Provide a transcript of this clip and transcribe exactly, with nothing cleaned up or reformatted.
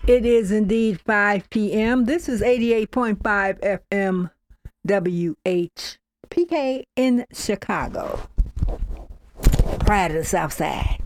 It is indeed five p.m. This is eighty-eight point five F M W H P K in Chicago. Pride of the South Side.